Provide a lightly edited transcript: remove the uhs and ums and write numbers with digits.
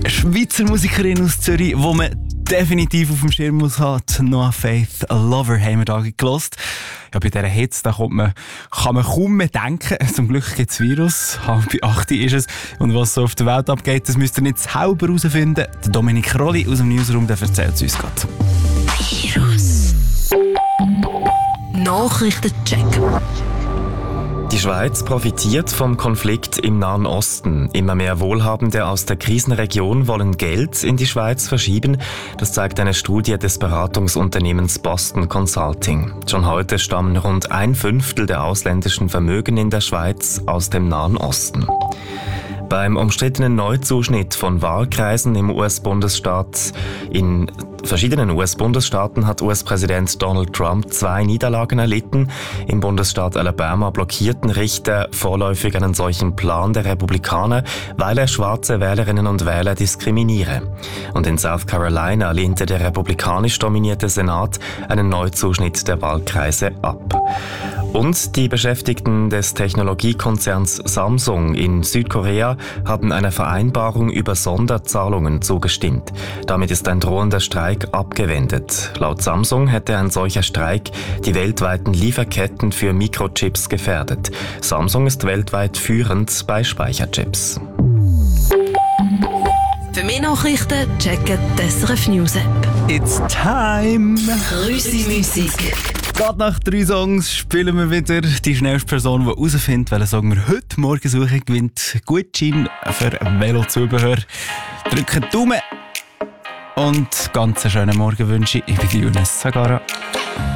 Schweizer Musikerin aus Zürich, die man definitiv auf dem Schirm muss haben. Noah Faith, A Lover, haben wir da gelost. Ja, bei dieser Hitze kann man kaum mehr denken. Zum Glück gibt es Virus. 7:30 ist es. Und was so auf der Welt abgeht, das müsst ihr nicht selber herausfinden. Der Dominik Rolli aus dem Newsroom, der erzählt es uns gerade. Virus. Nachrichtencheck. Die Schweiz profitiert vom Konflikt im Nahen Osten. Immer mehr Wohlhabende aus der Krisenregion wollen Geld in die Schweiz verschieben. Das zeigt eine Studie des Beratungsunternehmens Boston Consulting. Schon heute stammen rund 1/5 der ausländischen Vermögen in der Schweiz aus dem Nahen Osten. Beim umstrittenen Neuzuschnitt von Wahlkreisen im US-Bundesstaat in verschiedenen US-Bundesstaaten hat US-Präsident Donald Trump 2 Niederlagen erlitten. Im Bundesstaat Alabama blockierten Richter vorläufig einen solchen Plan der Republikaner, weil er schwarze Wählerinnen und Wähler diskriminiere. Und in South Carolina lehnte der republikanisch dominierte Senat einen Neuzuschnitt der Wahlkreise ab. Und die Beschäftigten des Technologiekonzerns Samsung in Südkorea haben einer Vereinbarung über Sonderzahlungen zugestimmt. Damit ist ein drohender Streik abgewendet. Laut Samsung hätte ein solcher Streik die weltweiten Lieferketten für Mikrochips gefährdet. Samsung ist weltweit führend bei Speicherchips. Für mehr Nachrichten checken die SRF News App. It's time! Grüße Musik. Gerade nach 3 Songs spielen wir wieder. Die schnellste Person, die herausfindet, welchen Song wir heute Morgen suchen, gewinnt Gutschein für Velozubehör. Drückt die Daumen und ganz einen schönen Morgen wünsche ich. Ich bin Younes Zagara.